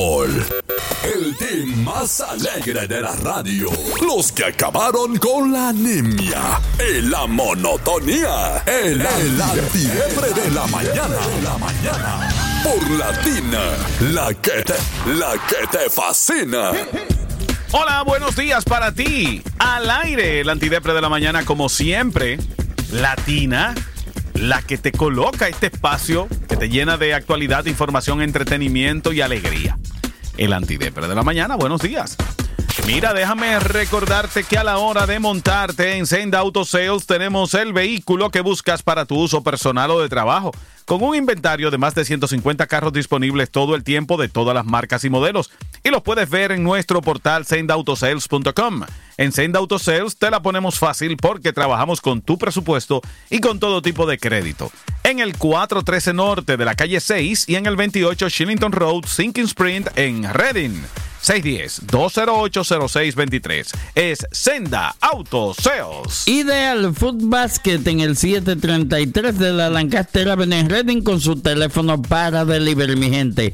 El team más alegre de la radio. Los que acabaron con la anemia, la monotonía, el antidepre de la mañana. Por Latina, la que te fascina. Hola, buenos días para ti. Al aire, el antidepre de la mañana, como siempre. Latina, la que te coloca este espacio que te llena de actualidad, información, entretenimiento y alegría. El antidepre de la mañana, buenos días. Mira, déjame recordarte que a la hora de montarte en Senda Auto Sales tenemos el vehículo que buscas para tu uso personal o de trabajo, con un inventario de más de 150 carros disponibles todo el tiempo de todas las marcas y modelos. Y los puedes ver en nuestro portal sendautosales.com. En Senda Auto Sales te la ponemos fácil porque trabajamos con tu presupuesto y con todo tipo de crédito. En el 413 Norte de la calle 6 y en el 28 Shillington Road, Sinking Spring en Reading. 610-208-0623. Es Senda Auto Sales. Ideal Food Basket en el 733 de la Lancaster Avenue en Reading con su teléfono para delivery, mi gente.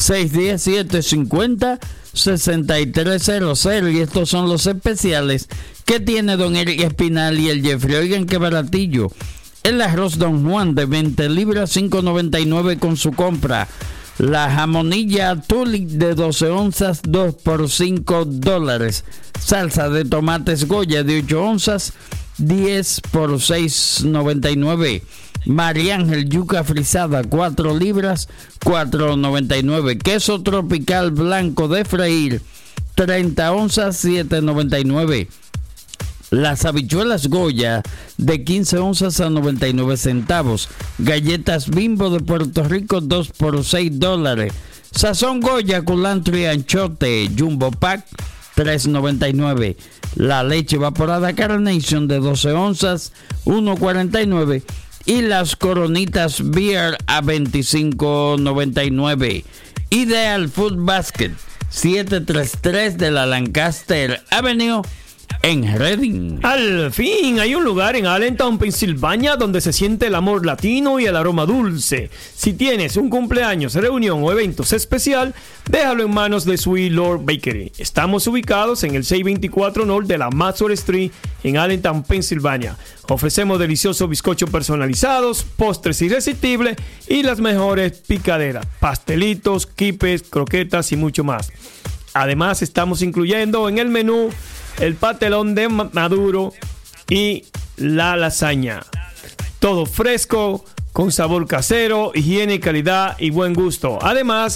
610-750-6300. Y estos son los especiales que tiene Don Eric Espinal y el Jeffrey. Oigan qué baratillo. El arroz Don Juan de 20 libras, $5.99 con su compra. La jamonilla Tulic de 12 onzas, 2 por $5. Salsa de tomates Goya de 8 onzas, 10 por $6.99. María Ángel yuca frisada, 4 libras, $4.99. Queso tropical blanco de freír, 30 onzas, $7.99. Las habichuelas Goya de 15 onzas a 99 centavos. Galletas Bimbo de Puerto Rico, 2 por $6. Sazón Goya, culantro y anchote Jumbo Pack, $3.99. La leche evaporada Carnation de 12 onzas, $1.49. Y las coronitas Beer a $25.99. Ideal Food Basket, 733 de la Lancaster Avenue en Reading. Al fin, hay un lugar en Allentown, Pensilvania, donde se siente el amor latino y el aroma dulce. Si tienes un cumpleaños, reunión o eventos especial, déjalo en manos de Sweet Lord Bakery. Estamos ubicados en el 624 North de la Maxwell Street en Allentown, Pensilvania. Ofrecemos deliciosos bizcochos personalizados, postres irresistibles y las mejores picaderas, pastelitos, quipes, croquetas y mucho más. Además, estamos incluyendo en el menú el patelón de maduro y la lasaña. Todo fresco, con sabor casero, higiene, calidad y buen gusto. Además,